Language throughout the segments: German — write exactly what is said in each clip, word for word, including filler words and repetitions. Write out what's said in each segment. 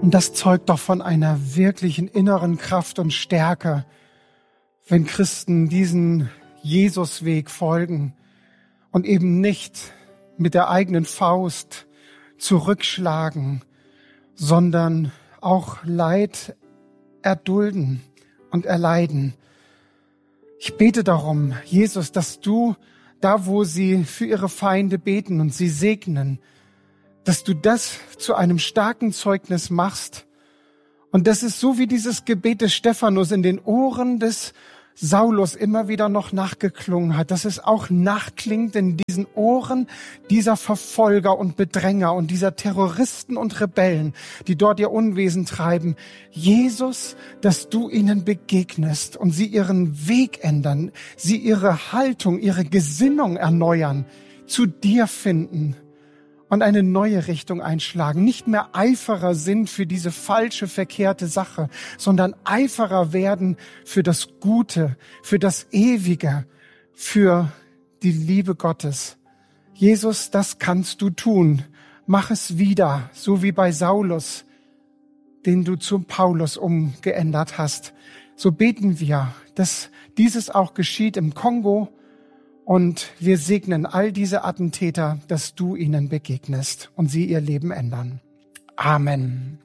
Und das zeugt doch von einer wirklichen inneren Kraft und Stärke, wenn Christen diesen Jesusweg folgen und eben nicht mit der eigenen Faust zurückschlagen, sondern auch Leid erdulden und erleiden. Ich bete darum, Jesus, dass du da, wo sie für ihre Feinde beten und sie segnen, dass du das zu einem starken Zeugnis machst. Und das ist so wie dieses Gebet des Stephanus in den Ohren des Saulus immer wieder noch nachgeklungen hat, dass es auch nachklingt in diesen Ohren dieser Verfolger und Bedränger und dieser Terroristen und Rebellen, die dort ihr Unwesen treiben. Jesus, dass du ihnen begegnest und sie ihren Weg ändern, sie ihre Haltung, ihre Gesinnung erneuern, zu dir finden und eine neue Richtung einschlagen, nicht mehr Eiferer sind für diese falsche, verkehrte Sache, sondern Eiferer werden für das Gute, für das Ewige, für die Liebe Gottes. Jesus, das kannst du tun. Mach es wieder, so wie bei Saulus, den du zum Paulus umgeändert hast. So beten wir, dass dieses auch geschieht im Kongo. Und wir segnen all diese Attentäter, dass du ihnen begegnest und sie ihr Leben ändern. Amen.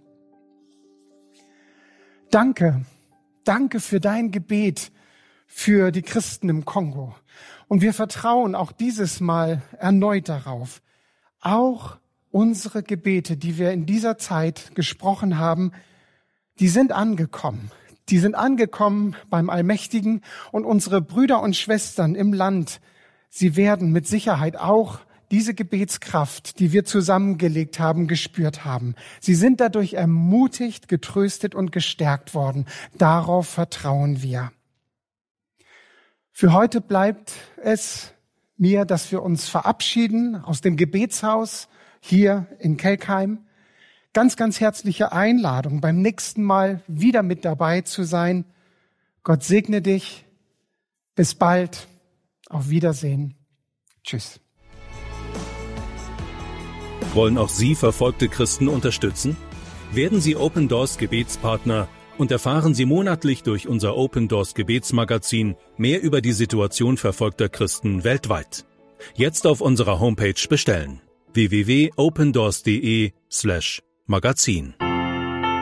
Danke, danke für dein Gebet für die Christen im Kongo. Und wir vertrauen auch dieses Mal erneut darauf. Auch unsere Gebete, die wir in dieser Zeit gesprochen haben, die sind angekommen. Die sind angekommen beim Allmächtigen und unsere Brüder und Schwestern im Land, sie werden mit Sicherheit auch diese Gebetskraft, die wir zusammengelegt haben, gespürt haben. Sie sind dadurch ermutigt, getröstet und gestärkt worden. Darauf vertrauen wir. Für heute bleibt es mir, dass wir uns verabschieden aus dem Gebetshaus hier in Kelkheim. Ganz, ganz herzliche Einladung, beim nächsten Mal wieder mit dabei zu sein. Gott segne dich. Bis bald. Auf Wiedersehen. Tschüss. Wollen auch Sie verfolgte Christen unterstützen? Werden Sie Open Doors Gebetspartner und erfahren Sie monatlich durch unser Open Doors Gebetsmagazin mehr über die Situation verfolgter Christen weltweit. Jetzt auf unserer Homepage bestellen. w w w punkt opendoors punkt de slash Magazin